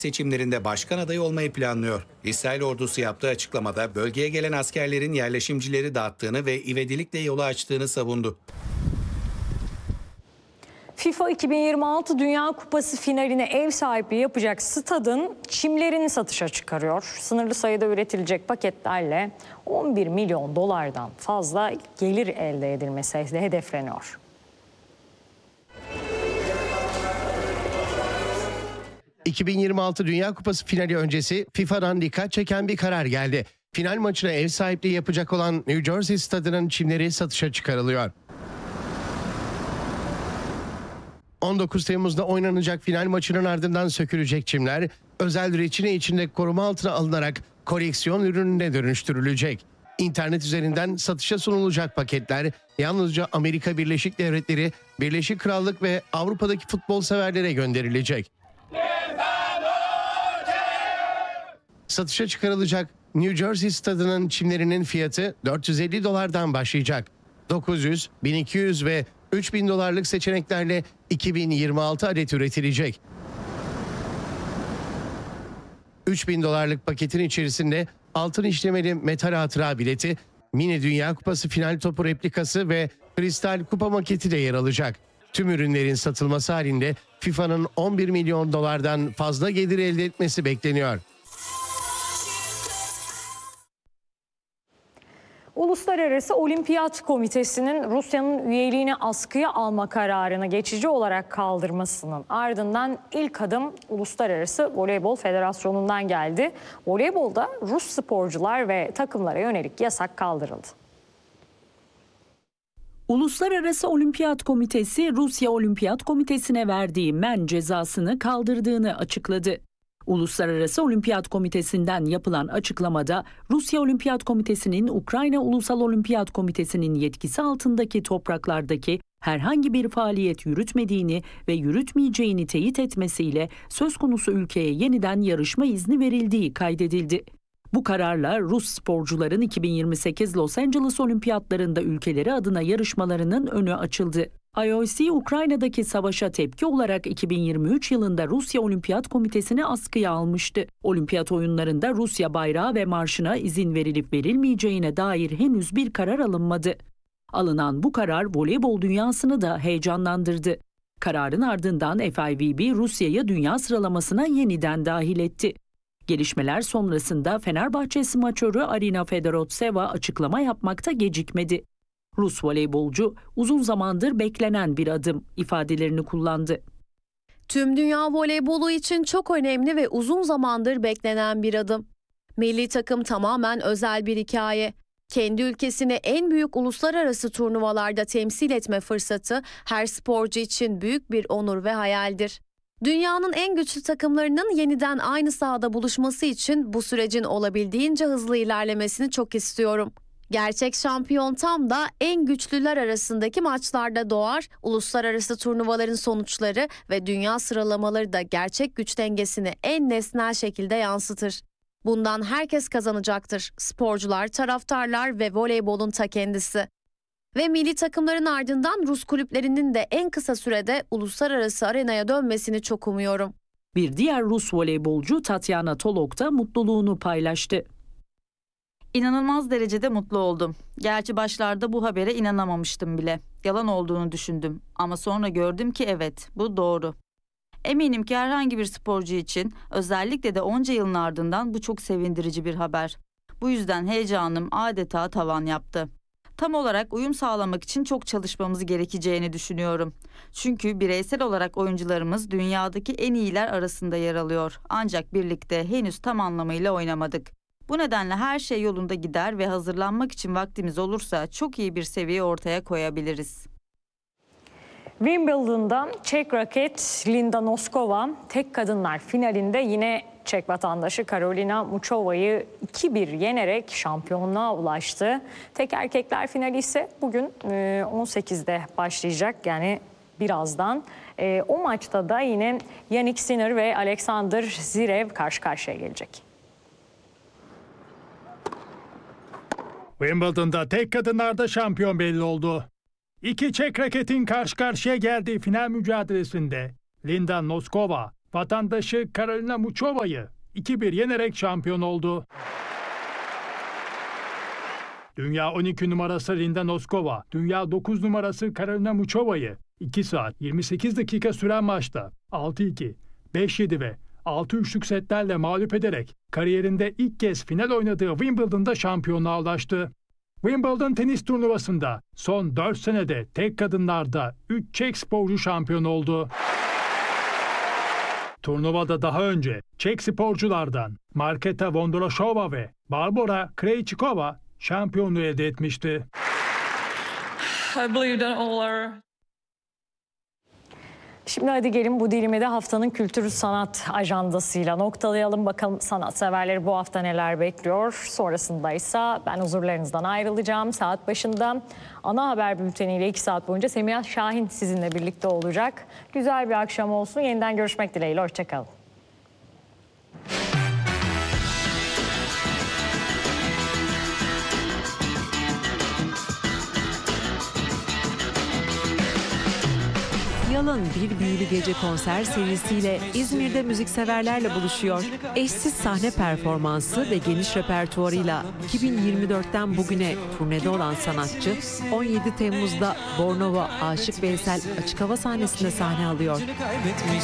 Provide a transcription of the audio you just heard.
seçimlerinde başkan adayı olmayı planlıyor. İsrail ordusu yaptığı açıklamada bölgeye gelen askerlerin yerleşimcileri dağıttığını ve ivedilikle yolu açtığını savundu. FIFA 2026 Dünya Kupası finaline ev sahipliği yapacak stadın çimlerini satışa çıkarıyor. Sınırlı sayıda üretilecek paketlerle 11 milyon dolardan fazla gelir elde edilmesi hedefleniyor. ...2026 Dünya Kupası finali öncesi FIFA'dan dikkat çeken bir karar geldi. Final maçına ev sahipliği yapacak olan New Jersey stadının çimleri satışa çıkarılıyor. 19 Temmuz'da oynanacak final maçının ardından sökülecek çimler, özel reçine içinde koruma altına alınarak koleksiyon ürününe dönüştürülecek. İnternet üzerinden satışa sunulacak paketler yalnızca Amerika Birleşik Devletleri, Birleşik Krallık ve Avrupa'daki futbol severlere gönderilecek. Satışa çıkarılacak New Jersey stadının çimlerinin fiyatı $450'dan başlayacak. 900, 1200 ve 3000 dolarlık seçeneklerle 2026 adet üretilecek. 3000 dolarlık paketin içerisinde altın işlemeli metal hatıra bileti, mini Dünya Kupası final topu replikası ve kristal kupa maketi de yer alacak. Tüm ürünlerin satılması halinde FIFA'nın 11 milyon dolardan fazla gelir elde etmesi bekleniyor. Uluslararası Olimpiyat Komitesi'nin Rusya'nın üyeliğini askıya alma kararını geçici olarak kaldırmasının ardından ilk adım Uluslararası Voleybol Federasyonu'ndan geldi. Voleybolda Rus sporcular ve takımlara yönelik yasak kaldırıldı. Uluslararası Olimpiyat Komitesi Rusya Olimpiyat Komitesi'ne verdiği men cezasını kaldırdığını açıkladı. Uluslararası Olimpiyat Komitesi'nden yapılan açıklamada Rusya Olimpiyat Komitesi'nin Ukrayna Ulusal Olimpiyat Komitesi'nin yetkisi altındaki topraklardaki herhangi bir faaliyet yürütmediğini ve yürütmeyeceğini teyit etmesiyle söz konusu ülkeye yeniden yarışma izni verildiği kaydedildi. Bu kararla Rus sporcuların 2028 Los Angeles Olimpiyatlarında ülkeleri adına yarışmalarının önü açıldı. IOC, Ukrayna'daki savaşa tepki olarak 2023 yılında Rusya Olimpiyat Komitesi'ni askıya almıştı. Olimpiyat oyunlarında Rusya bayrağı ve marşına izin verilip verilmeyeceğine dair henüz bir karar alınmadı. Alınan bu karar voleybol dünyasını da heyecanlandırdı. Kararın ardından FIVB Rusya'yı dünya sıralamasına yeniden dahil etti. Gelişmeler sonrasında Fenerbahçe smaçörü Arina Fedorovtseva açıklama yapmakta gecikmedi. Rus voleybolcu uzun zamandır beklenen bir adım ifadelerini kullandı. Tüm dünya voleybolu için çok önemli ve uzun zamandır beklenen bir adım. Milli takım tamamen özel bir hikaye. Kendi ülkesini en büyük uluslararası turnuvalarda temsil etme fırsatı her sporcu için büyük bir onur ve hayaldir. Dünyanın en güçlü takımlarının yeniden aynı sahada buluşması için bu sürecin olabildiğince hızlı ilerlemesini çok istiyorum. Gerçek şampiyon tam da en güçlüler arasındaki maçlarda doğar, uluslararası turnuvaların sonuçları ve dünya sıralamaları da gerçek güç dengesini en nesnel şekilde yansıtır. Bundan herkes kazanacaktır. Sporcular, taraftarlar ve voleybolun ta kendisi. Ve milli takımların ardından Rus kulüplerinin de en kısa sürede uluslararası arenaya dönmesini çok umuyorum. Bir diğer Rus voleybolcu Tatyana Tolok da mutluluğunu paylaştı. İnanılmaz derecede mutlu oldum. Gerçi başlarda bu habere inanamamıştım bile. Yalan olduğunu düşündüm. Ama sonra gördüm ki evet, bu doğru. Eminim ki herhangi bir sporcu için, özellikle de onca yılın ardından bu çok sevindirici bir haber. Bu yüzden heyecanım adeta tavan yaptı. Tam olarak uyum sağlamak için çok çalışmamız gerekeceğini düşünüyorum. Çünkü bireysel olarak oyuncularımız dünyadaki en iyiler arasında yer alıyor. Ancak birlikte henüz tam anlamıyla oynamadık. Bu nedenle her şey yolunda gider ve hazırlanmak için vaktimiz olursa çok iyi bir seviye ortaya koyabiliriz. Wimbledon'dan Çek raket Linda Noskova tek kadınlar finalinde yine Çek vatandaşı Karolina Muchova'yı 2-1 yenerek şampiyonluğa ulaştı. Tek erkekler finali ise bugün 18'de başlayacak, yani birazdan. O maçta da yine Jannik Sinner ve Alexander Zverev karşı karşıya gelecek. Wimbledon'da tek kadınlarda şampiyon belli oldu. İki Çek raketin karşı karşıya geldiği final mücadelesinde Linda Noskova Vatandaşı Karolina Muchova'yı 2-1 yenerek şampiyon oldu. Dünya 12 numarası Linda Noskova, dünya 9 numarası Karolina Muchova'yı 2 saat 28 dakika süren maçta 6-2, 5-7 ve 6-3'lük setlerle mağlup ederek kariyerinde ilk kez final oynadığı Wimbledon'da şampiyonluğa ulaştı. Wimbledon tenis turnuvasında son 4 senede tek kadınlarda 3 Çek sporcu şampiyon oldu. Turnuvada daha önce Çek sporculardan Marketa Vondrousova ve Barbora Krejcikova şampiyonluğu elde etmişti. Şimdi hadi gelin bu dilimi de haftanın kültür sanat ajandasıyla noktalayalım. Bakalım sanatseverleri bu hafta neler bekliyor. Sonrasında ise ben huzurlarınızdan ayrılacağım. Saat başında ana haber bülteniyle 2 saat boyunca Semiha Şahin sizinle birlikte olacak. Güzel bir akşam olsun. Yeniden görüşmek dileğiyle. Hoşçakalın. Yalın bir büyülü gece konser serisiyle İzmir'de müzikseverlerle buluşuyor. Eşsiz sahne performansı ve geniş repertuarıyla 2024'ten bugüne turnede olan sanatçı 17 Temmuz'da Bornova Aşık Veysel açık hava sahnesinde sahne alıyor.